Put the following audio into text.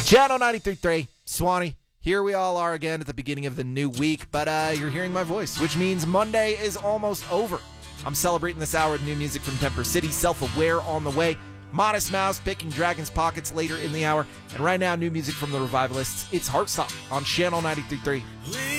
Channel 93.3, Swanee. Here we all are again at the beginning of the new week, but you're hearing my voice, which means Monday is almost over. I'm celebrating this hour with new music from Temper City, Self-Aware on the way, Modest Mouse picking Dragon's Pockets later in the hour, and right now new music from the Revivalists. It's Heartstop on Channel 93.3.